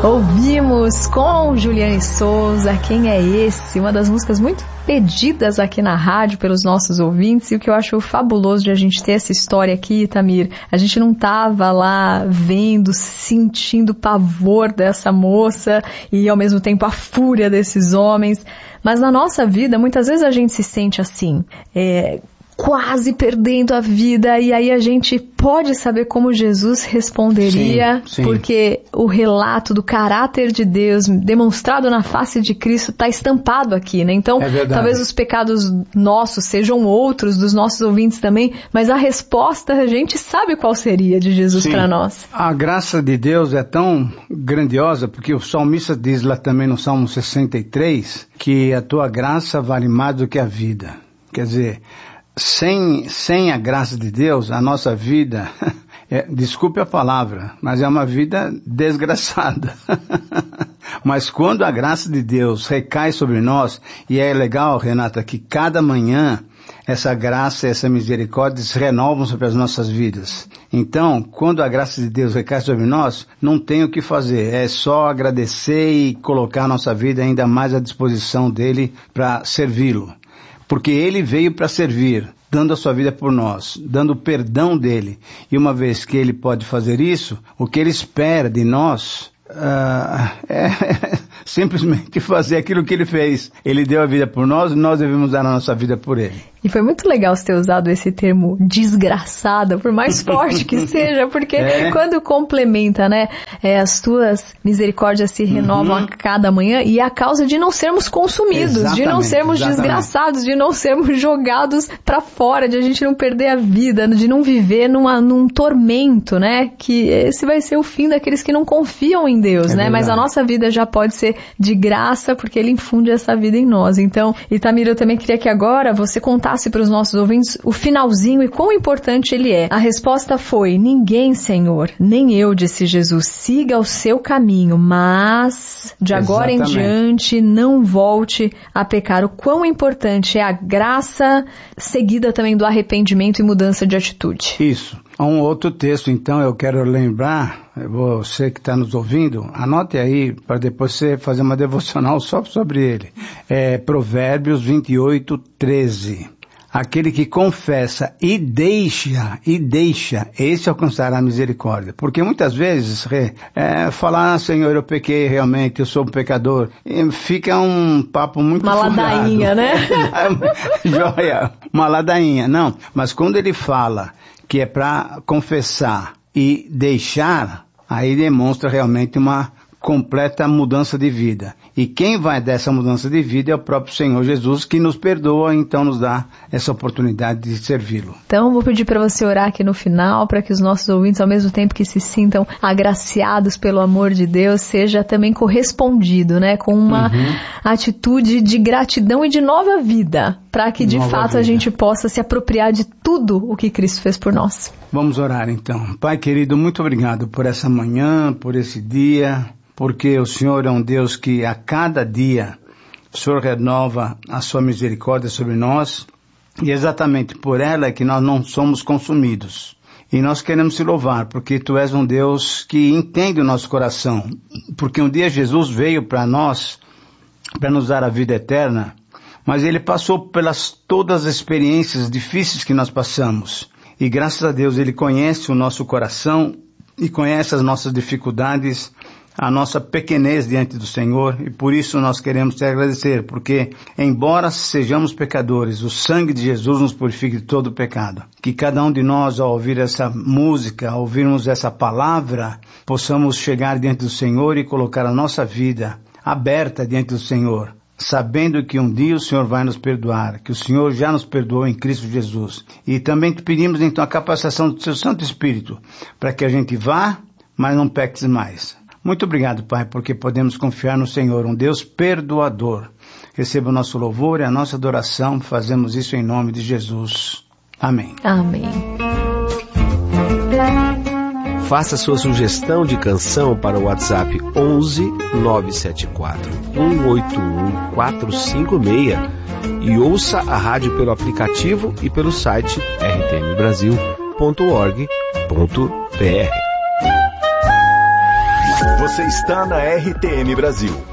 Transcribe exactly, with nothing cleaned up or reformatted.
Ouvimos com Juliane Souza, Quem é Esse? Uma das músicas muito pedidas aqui na rádio pelos nossos ouvintes, e o que eu acho fabuloso de a gente ter essa história aqui, Itamir, a gente não tava lá vendo, sentindo o pavor dessa moça e ao mesmo tempo a fúria desses homens, mas na nossa vida muitas vezes a gente se sente assim, é, quase perdendo a vida, e aí a gente pode saber como Jesus responderia, sim, sim. Porque o relato do caráter de Deus demonstrado na face de Cristo está estampado aqui, né? Então, é talvez os pecados nossos sejam outros, dos nossos ouvintes também, mas a resposta a gente sabe qual seria de Jesus para nós. A graça de Deus é tão grandiosa, porque o salmista diz lá também no Salmo sessenta e três, que a tua graça vale mais do que a vida. Quer dizer, Sem, sem a graça de Deus, a nossa vida, é, desculpe a palavra, mas é uma vida desgraçada. Mas quando a graça de Deus recai sobre nós, e é legal, Renata, que cada manhã essa graça, essa misericórdia se renovam sobre as nossas vidas. Então, quando a graça de Deus recai sobre nós, não tem o que fazer, é só agradecer e colocar a nossa vida ainda mais à disposição dele para servi-lo. Porque ele veio para servir, dando a sua vida por nós, dando o perdão dele. E uma vez que ele pode fazer isso, o que ele espera de nós uh, é simplesmente fazer aquilo que ele fez. Ele deu a vida por nós e nós devemos dar a nossa vida por ele. E foi muito legal você ter usado esse termo desgraçada, por mais forte que seja, porque é. quando complementa, né, é, as tuas misericórdias se renovam uhum. a cada manhã, e é a causa de não sermos consumidos, exatamente, de não sermos exatamente. desgraçados, de não sermos jogados para fora, de a gente não perder a vida, de não viver numa, num tormento, né, que esse vai ser o fim daqueles que não confiam em Deus, é né, verdade. Mas a nossa vida já pode ser de graça, porque Ele infunde essa vida em nós. Então, Itamir, eu também queria que agora você contasse para os nossos ouvintes o finalzinho e quão importante ele é. A resposta foi: ninguém, Senhor, nem eu, disse Jesus, siga o seu caminho, mas de agora Exatamente. em diante não volte a pecar. O quão importante é a graça seguida também do arrependimento e mudança de atitude. Isso. Há um outro texto, então, eu quero lembrar, você que está nos ouvindo, anote aí para depois você fazer uma devocional só sobre ele. É Provérbios vinte e oito, treze. Aquele que confessa e deixa, e deixa, esse alcançará a misericórdia. Porque muitas vezes, é, falar, ah, Senhor, eu pequei realmente, eu sou um pecador, fica um papo muito Uma furado. ladainha, né? Joia, uma ladainha. Não, mas quando ele fala que é para confessar e deixar, aí demonstra realmente uma completa mudança de vida. E quem vai dessa mudança de vida é o próprio Senhor Jesus, que nos perdoa e então nos dá essa oportunidade de servi-lo. Então vou pedir para você orar aqui no final, para que os nossos ouvintes, ao mesmo tempo que se sintam agraciados pelo amor de Deus, seja também correspondido, né, com uma uhum. atitude de gratidão e de nova vida, para que de nova fato vida. a gente possa se apropriar de tudo o que Cristo fez por nós. Vamos orar então. Pai querido, muito obrigado por essa manhã, por esse dia, porque o Senhor é um Deus que a cada dia o Senhor renova a sua misericórdia sobre nós, e exatamente por ela é que nós não somos consumidos. E nós queremos te louvar, porque tu és um Deus que entende o nosso coração, porque um dia Jesus veio para nós, para nos dar a vida eterna, mas ele passou pelas todas as experiências difíceis que nós passamos, e graças a Deus ele conhece o nosso coração e conhece as nossas dificuldades, a nossa pequenez diante do Senhor, e por isso nós queremos te agradecer, porque embora sejamos pecadores, o sangue de Jesus nos purifica de todo o pecado. Que cada um de nós, ao ouvir essa música, ao ouvirmos essa palavra, possamos chegar diante do Senhor e colocar a nossa vida aberta diante do Senhor, sabendo que um dia o Senhor vai nos perdoar, que o Senhor já nos perdoou em Cristo Jesus. E também te pedimos então a capacitação do seu Santo Espírito, para que a gente vá, mas não peques mais. Muito obrigado, Pai, porque podemos confiar no Senhor, um Deus perdoador. Receba o nosso louvor e a nossa adoração, fazemos isso em nome de Jesus. Amém. Amém. Faça sua sugestão de canção para o WhatsApp onze, nove sete quatro, um oito um, quatro cinco seis e ouça a rádio pelo aplicativo e pelo site r t m brasil ponto org ponto b r. Você está na R T M Brasil.